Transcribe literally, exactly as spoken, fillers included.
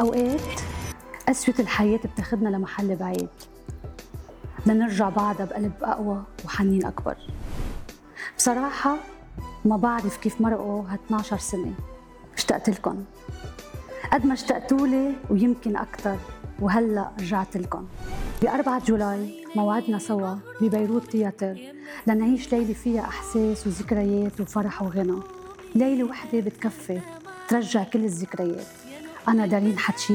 أوقات قسوة الحياة بتاخدنا لمحل بعيد، بدنا نرجع بعدها بقلب أقوى وحنين أكبر. بصراحة ما بعرف كيف مرقوا هاثناشر سنة، اشتقت لكم قد ما اشتقتولي ويمكن أكتر، وهلأ رجعت لكم. بأربعة جولاي موعدنا سوا ببيروت تياتر لنعيش ليلة فيها أحساس وذكريات وفرح وغنى. ليلة وحدة بتكفي ترجع كل الذكريات. أنا دارين حتشي